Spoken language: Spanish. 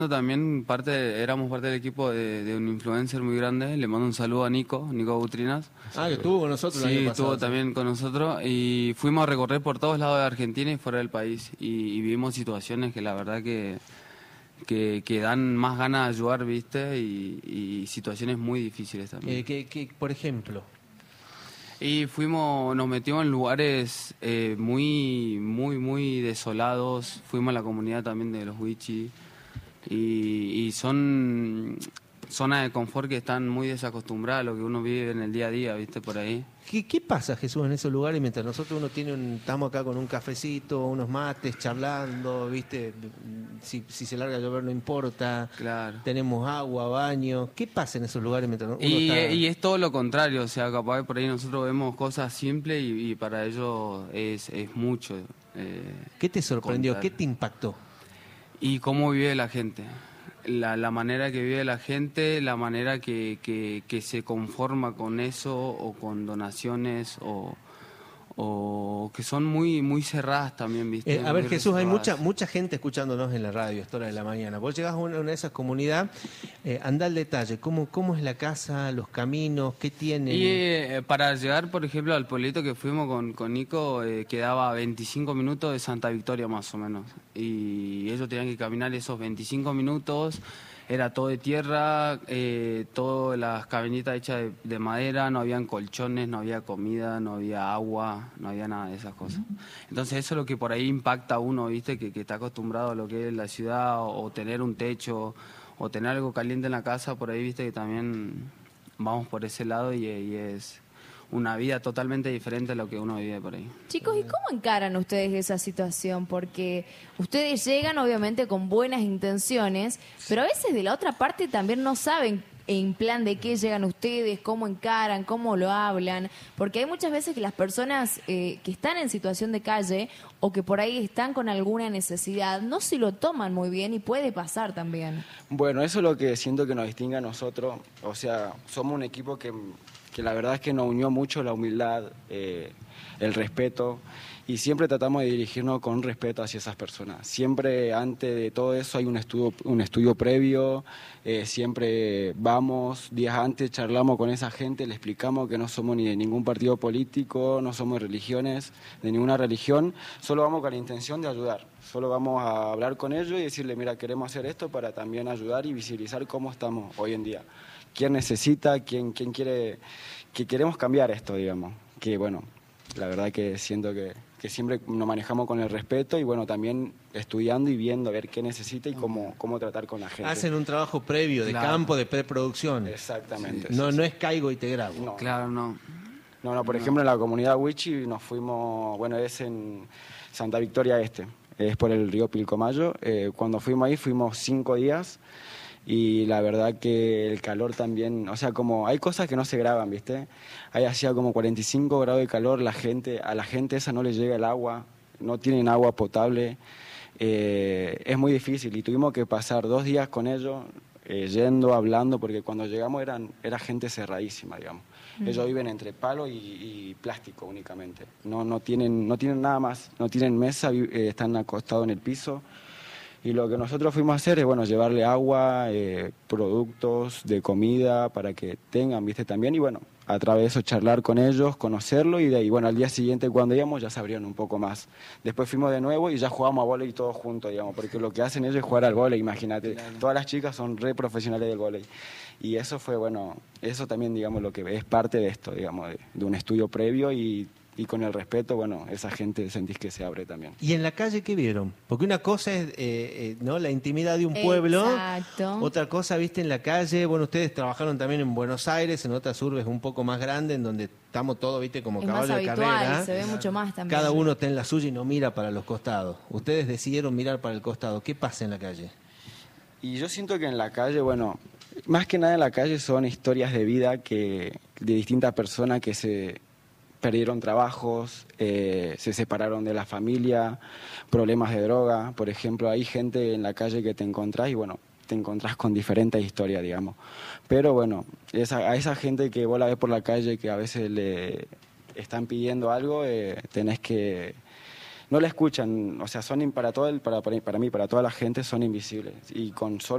También éramos parte del equipo de un influencer muy grande. Le mando un saludo a Nico Butrinas. Ah, que estuvo con nosotros el Sí, año pasado. estuvo también con nosotros y fuimos a recorrer por todos lados de Argentina y fuera del país y vivimos situaciones que la verdad que dan más ganas de ayudar, ¿viste? Y situaciones muy difíciles también. Por ejemplo. Y nos metimos en lugares muy desolados. Fuimos a la comunidad también de los Wichí y son zonas de confort que están muy desacostumbradas a lo que uno vive en el día a día, ¿viste? Por ahí. ¿Qué pasa, Jesús, en esos lugares mientras nosotros estamos acá con un cafecito, unos mates, charlando, ¿viste? Si se larga a llover no importa. Claro. Tenemos agua, baño. ¿Qué pasa en esos lugares mientras uno está...? Y es todo lo contrario, o sea, capaz que por ahí nosotros vemos cosas simples y para ellos es mucho. ¿Qué te sorprendió? contar. ¿Qué te impactó? Y cómo vive la gente. La manera que vive la gente, la manera que se conforma con eso o con donaciones o que son muy cerradas también, ¿viste? A ver, Muy Jesús, hay reservadas. mucha gente escuchándonos en la radio, esta hora de la mañana. Vos llegás a una de esas comunidades, anda al detalle, ¿cómo es la casa, los caminos, qué tienen? Y para llegar, por ejemplo, al pueblito que fuimos con Nico, quedaba 25 minutos de Santa Victoria más o menos. Y ellos tenían que caminar esos 25 minutos, era todo de tierra, todas las caminitas hechas de madera, no habían colchones, no había comida, no había agua, no había nada de esas cosas. Entonces eso es lo que por ahí impacta a uno, ¿viste? Que está acostumbrado a lo que es la ciudad o tener un techo o tener algo caliente en la casa, por ahí, ¿viste? Que también vamos por ese lado y es una vida totalmente diferente a lo que uno vive por ahí. Chicos, ¿y cómo encaran ustedes esa situación? Porque ustedes llegan obviamente con buenas intenciones, pero a veces de la otra parte también no saben en plan de qué llegan ustedes, cómo encaran, cómo lo hablan, porque hay muchas veces que las personas que están en situación de calle o que por ahí están con alguna necesidad, no se lo toman muy bien y puede pasar también. Bueno, eso es lo que siento que nos distingue a nosotros, o sea, somos un equipo que la verdad es que nos unió mucho la humildad, el respeto, y siempre tratamos de dirigirnos con respeto hacia esas personas. Siempre antes de todo eso hay un estudio previo, siempre vamos días antes, charlamos con esa gente, le explicamos que no somos ni de ningún partido político, no somos de ninguna religión, solo vamos con la intención de ayudar. Solo vamos a hablar con ellos y decirle, mira, queremos hacer esto para también ayudar y visibilizar cómo estamos hoy en día. ¿Quién necesita? ¿Quién quiere? Que queremos cambiar esto, digamos. Que bueno, la verdad que siento que siempre nos manejamos con el respeto y bueno, también estudiando y viendo a ver qué necesita y cómo tratar con la gente. Hacen un trabajo previo, de campo, de preproducción. Exactamente. Sí. No es caigo y te grabo. No. Claro, no. No, por ejemplo, en la comunidad Wichí nos fuimos, bueno, es en Santa Victoria Este, es por el río Pilcomayo. Cuando fuimos ahí fuimos 5 días y la verdad que el calor también, o sea, como hay cosas que no se graban, ¿viste? Ahí hacía como 45 grados de calor, a la gente esa no le llega el agua, no tienen agua potable, es muy difícil y tuvimos que pasar 2 días con ellos, yendo, hablando, porque cuando llegamos era gente cerradísima, digamos. Ellos viven entre palo y plástico únicamente, no tienen nada más, no tienen mesa, están acostados en el piso. Y lo que nosotros fuimos a hacer es, bueno, llevarle agua, productos de comida para que tengan, ¿viste? También, y bueno, a través de eso charlar con ellos, conocerlo, y de ahí, bueno, al día siguiente cuando íbamos ya se abrieron un poco más. Después fuimos de nuevo y ya jugamos a vóley todos juntos, digamos, porque lo que hacen ellos es jugar al vóley, imagínate. Claro. Todas las chicas son re profesionales del vóley. Y eso fue, bueno, eso también, digamos, lo que es parte de esto, digamos, de un estudio previo y con el respeto, bueno, esa gente sentís que se abre también. ¿Y en la calle qué vieron? Porque una cosa es ¿no? la intimidad de un pueblo. Exacto. Otra cosa, viste, en la calle. Bueno, ustedes trabajaron también en Buenos Aires, en otras urbes un poco más grandes, en donde estamos todos, viste, como caballo de carrera. Se ve mucho más también. Cada uno está en la suya y no mira para los costados. Ustedes decidieron mirar para el costado. ¿Qué pasa en la calle? Y yo siento que en la calle, bueno, más que nada en la calle son historias de vida de distintas personas que se perdieron trabajos, se separaron de la familia, problemas de droga. Por ejemplo, hay gente en la calle que te encontrás y bueno, te encontrás con diferentes historias, digamos. Pero bueno, a esa gente que vos la ves por la calle que a veces le están pidiendo algo, tenés que... No la escuchan, o sea, son para mí, para toda la gente son invisibles. Y con solo